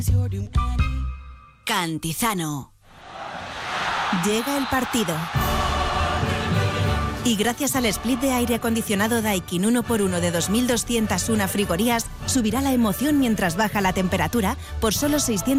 Cantizano. Llega el partido. Y gracias al split de aire acondicionado Daikin 1x1 de 2.201 frigorías, subirá la emoción mientras baja la temperatura por solo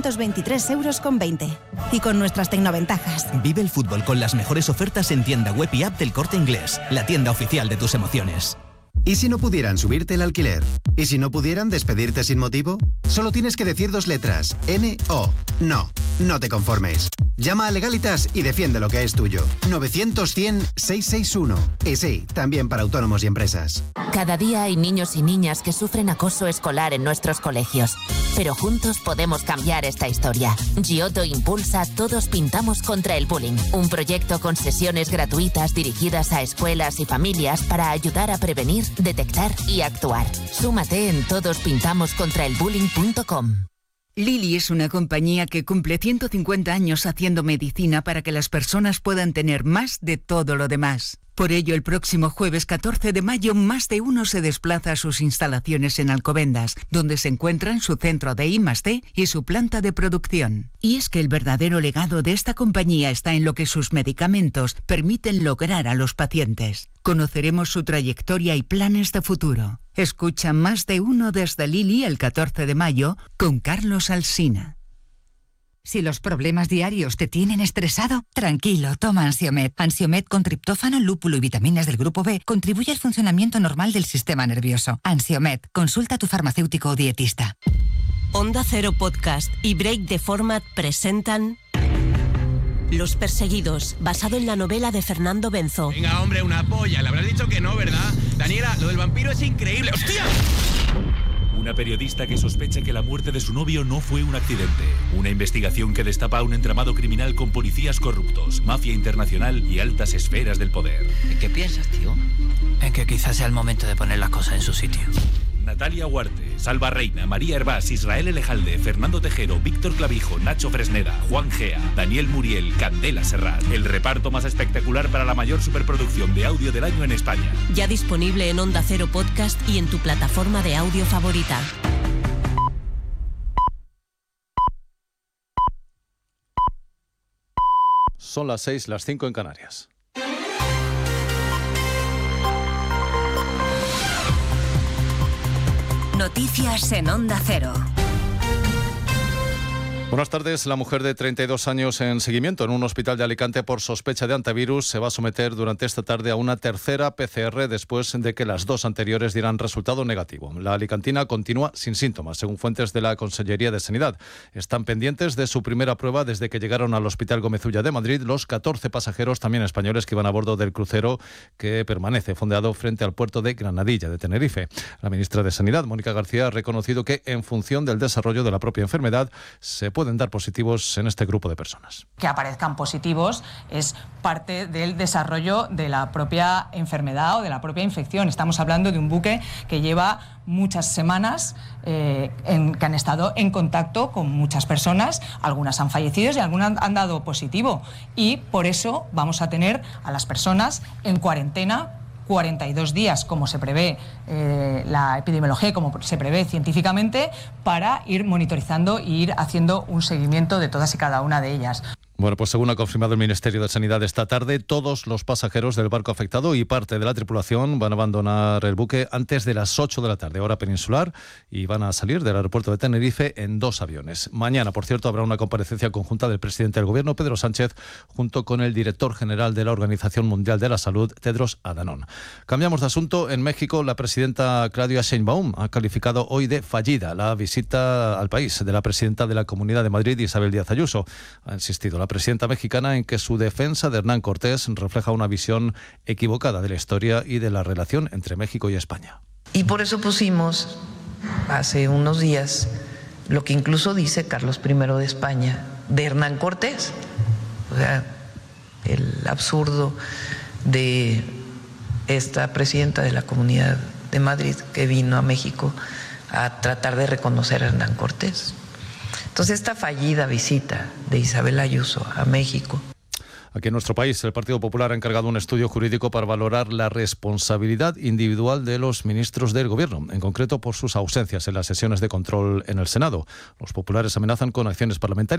623,20 €. Y con nuestras tecnoventajas. Vive el fútbol con las mejores ofertas en tienda web y app del Corte Inglés, la tienda oficial de tus emociones. ¿Y si no pudieran subirte el alquiler? ¿Y si no pudieran despedirte sin motivo? Solo tienes que decir 2 letras. N-O. No, no te conformes. Llama a Legalitas y defiende lo que es tuyo. 900-100-661. Y sí, también para autónomos y empresas. Cada día hay niños y niñas que sufren acoso escolar en nuestros colegios. Pero juntos podemos cambiar esta historia. Giotto impulsa Todos Pintamos contra el Bullying, un proyecto con sesiones gratuitas dirigidas a escuelas y familias para ayudar a prevenir, detectar y actuar. Súmate en todospintamoscontraelbullying.com. Lilly es una compañía que cumple 150 años haciendo medicina para que las personas puedan tener más de todo lo demás. Por ello, el próximo jueves 14 de mayo, más de uno se desplaza a sus instalaciones en Alcobendas, donde se encuentran su centro de I+D y su planta de producción. Y es que el verdadero legado de esta compañía está en lo que sus medicamentos permiten lograr a los pacientes. Conoceremos su trayectoria y planes de futuro. Escucha Más de Uno desde Lilly el 14 de mayo con Carlos Alsina. Si los problemas diarios te tienen estresado, tranquilo, toma Ansiomed. Ansiomed con triptófano, lúpulo y vitaminas del grupo B contribuye al funcionamiento normal del sistema nervioso. Ansiomed, consulta a tu farmacéutico o dietista. Onda Cero Podcast y Break the Format presentan Los Perseguidos, basado en la novela de Fernando Benzo. Venga, hombre, una polla. Le habrás dicho que no, ¿verdad? Daniela, lo del vampiro es increíble. ¡Hostia! Una periodista que sospecha que la muerte de su novio no fue un accidente. Una investigación que destapa un entramado criminal con policías corruptos, mafia internacional y altas esferas del poder. ¿En qué piensas, tío? En que quizás sea el momento de poner las cosas en su sitio. Natalia Huarte, Salva Reina, María Hervás, Israel Elejalde, Fernando Tejero, Víctor Clavijo, Nacho Fresneda, Juan Gea, Daniel Muriel, Candela Serrat. El reparto más espectacular para la mayor superproducción de audio del año en España. Ya disponible en Onda Cero Podcast y en tu plataforma de audio favorita. Son las 6, las 5 en Canarias. Noticias en Onda Cero. Buenas tardes. La mujer de 32 años en seguimiento en un hospital de Alicante por sospecha de antivirus se va a someter durante esta tarde a una tercera PCR después de que las 2 anteriores dieran resultado negativo. La alicantina continúa sin síntomas, según fuentes de la Consellería de Sanidad. Están pendientes de su primera prueba desde que llegaron al Hospital Gómez Ulla de Madrid los 14 pasajeros, también españoles, que iban a bordo del crucero que permanece fondeado frente al puerto de Granadilla, de Tenerife. La ministra de Sanidad, Mónica García, ha reconocido que en función del desarrollo de la propia enfermedad se pueden dar positivos en este grupo de personas. Que aparezcan positivos es parte del desarrollo de la propia enfermedad o de la propia infección. Estamos hablando de un buque que lleva muchas semanas que han estado en contacto con muchas personas, algunas han fallecido y algunas han dado positivo, y por eso vamos a tener a las personas en cuarentena 42 días, como se prevé la epidemiología, como se prevé científicamente, para ir monitorizando e ir haciendo un seguimiento de todas y cada una de ellas. Bueno, pues según ha confirmado el Ministerio de Sanidad esta tarde, todos los pasajeros del barco afectado y parte de la tripulación van a abandonar el buque antes de las 8 de la tarde, hora peninsular, y van a salir del aeropuerto de Tenerife en 2 aviones. Mañana, por cierto, habrá una comparecencia conjunta del presidente del Gobierno, Pedro Sánchez, junto con el director general de la Organización Mundial de la Salud, Tedros Adhanom. Cambiamos de asunto. En México, la presidenta Claudia Sheinbaum ha calificado hoy de fallida la visita al país de la presidenta de la Comunidad de Madrid, Isabel Díaz Ayuso. Ha insistido la presidenta mexicana en que su defensa de Hernán Cortés refleja una visión equivocada de la historia y de la relación entre México y España. Y por eso pusimos hace unos días lo que incluso dice Carlos I de España de Hernán Cortés, o sea, el absurdo de esta presidenta de la Comunidad de Madrid que vino a México a tratar de reconocer a Hernán Cortés. Entonces, esta fallida visita de Isabel Ayuso a México. Aquí en nuestro país, el Partido Popular ha encargado un estudio jurídico para valorar la responsabilidad individual de los ministros del Gobierno, en concreto por sus ausencias en las sesiones de control en el Senado. Los populares amenazan con acciones parlamentarias